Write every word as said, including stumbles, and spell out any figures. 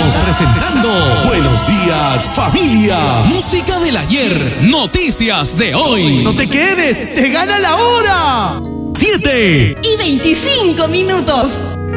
Estamos presentando Buenos Días, Familia. Música del ayer, noticias de hoy. ¡No te quedes! ¡Te gana la hora! Siete y veinticinco minutos.